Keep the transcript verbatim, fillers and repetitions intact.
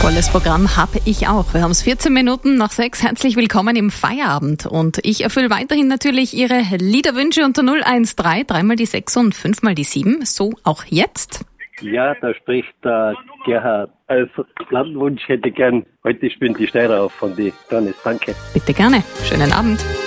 Volles Programm habe ich auch. Wir haben es vierzehn Minuten nach sechs. Herzlich willkommen im Feierabend. Und ich erfülle weiterhin natürlich Ihre Liederwünsche unter null eins drei, dreimal die sechs und fünfmal die sieben. So auch jetzt. Ja, da spricht der Gerhard. Als Landwunsch hätte ich gern, heute spielen die Steirer auf von die Donnes. Danke. Bitte gerne. Schönen Abend.